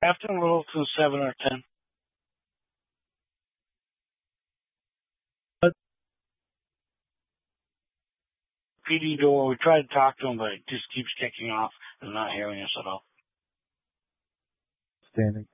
After Littleton 7 or 10. PD door, we tried to talk to him, but it just keeps kicking off and not hearing us at all. Standing.